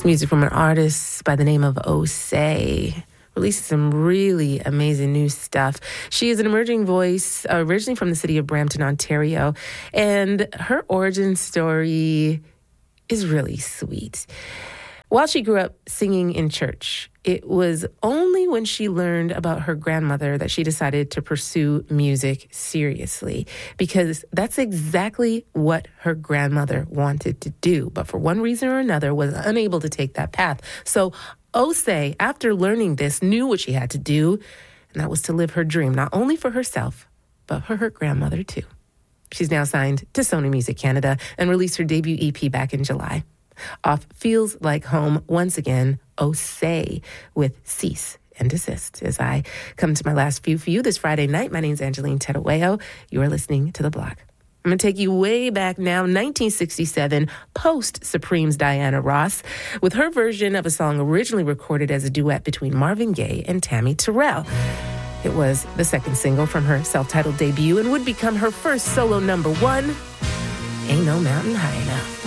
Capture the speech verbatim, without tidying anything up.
Music from an artist by the name of Osei. Released some really amazing new stuff. She is an emerging voice, uh, originally from the city of Brampton, Ontario, and her origin story is really sweet. While she grew up singing in church, it was only when she learned about her grandmother that she decided to pursue music seriously, because that's exactly what her grandmother wanted to do, but for one reason or another was unable to take that path. So Osei, after learning this, knew what she had to do, and that was to live her dream, not only for herself, but for her grandmother too. She's now signed to Sony Music Canada and released her debut E P back in July. Off Feels Like Home, once again, Osei with Cease and Desist. As I come to my last few for you this Friday night, my name's Angeline Tedaweo. You are listening to The Block. I'm going to take you way back now, nineteen sixty-seven, post-Supreme's Diana Ross, with her version of a song originally recorded as a duet between Marvin Gaye and Tammy Terrell. It was the second single from her self-titled debut and would become her first solo number one, Ain't No Mountain High Enough.